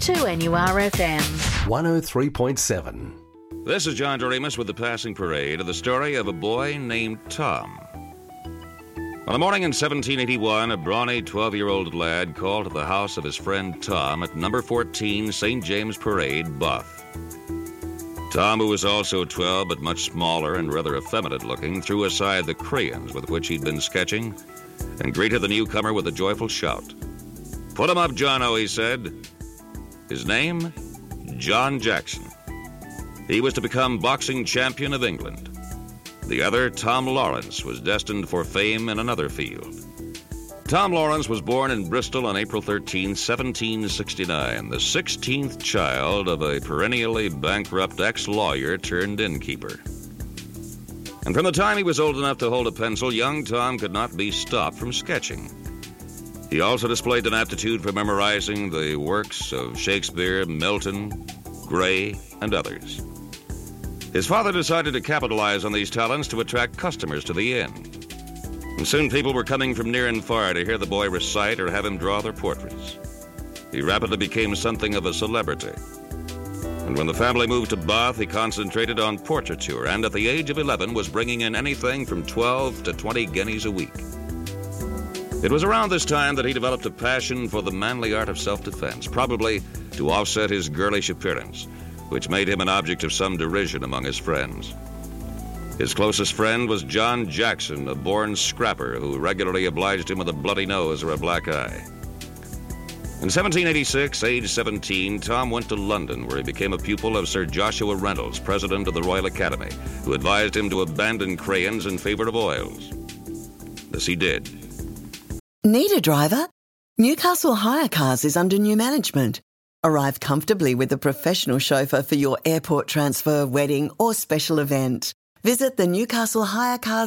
2NURFM 103.7. This is John Doremus with the Passing Parade of the story of a boy named Tom. On a morning in 1781, a brawny 12-year-old lad called to the house of his friend Tom at number 14 St. James Parade, Bath. Tom, who was also 12 but much smaller and rather effeminate-looking, threw aside the crayons with which he'd been sketching and greeted the newcomer with a joyful shout. "Put him up, Jono," he said. His name? John Jackson. He was to become boxing champion of England. The other, Tom Lawrence, was destined for fame in another field. Tom Lawrence was born in Bristol on April 13, 1769, the 16th child of a perennially bankrupt ex-lawyer turned innkeeper. And from the time he was old enough to hold a pencil, young Tom could not be stopped from sketching. He also displayed an aptitude for memorizing the works of Shakespeare, Milton, Gray, and others. His father decided to capitalize on these talents to attract customers to the inn. And soon people were coming from near and far to hear the boy recite or have him draw their portraits. He rapidly became something of a celebrity. And when the family moved to Bath, he concentrated on portraiture and at the age of 11 was bringing in anything from 12 to 20 guineas a week. It was around this time that he developed a passion for the manly art of self-defense, probably to offset his girlish appearance, which made him an object of some derision among his friends. His closest friend was John Jackson, a born scrapper who regularly obliged him with a bloody nose or a black eye. In 1786, age 17, Tom went to London, where he became a pupil of Sir Joshua Reynolds, president of the Royal Academy, who advised him to abandon crayons in favor of oils. This he did. Need a driver? Newcastle Hire Cars is under new management. Arrive comfortably with a professional chauffeur for your airport transfer, wedding or special event. Visit the Newcastle Hire Cars